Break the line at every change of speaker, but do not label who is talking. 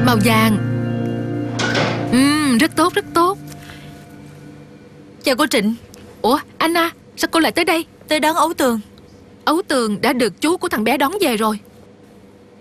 Màu vàng. Rất tốt, rất tốt.
Chào cô Trịnh.
Ủa Anna, sao cô lại tới đây?
Tôi đón Ấu Tường.
Ấu Tường đã được chú của thằng bé đón về rồi.